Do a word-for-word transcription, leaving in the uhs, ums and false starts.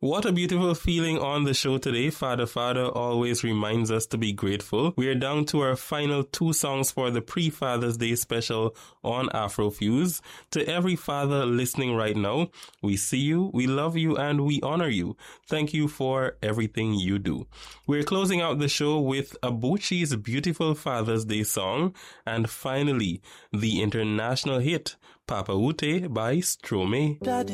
What a beautiful feeling on the show today. Father Father always reminds us to be grateful. We are down to our final two songs for the pre-Father's Day special on Afrofuse. To every father listening right now, we see you, we love you, and we honor you. Thank you for everything you do. We're closing out the show with Abuchi's beautiful Father's Day song, and finally, the international hit, Papa Ute by Stromae.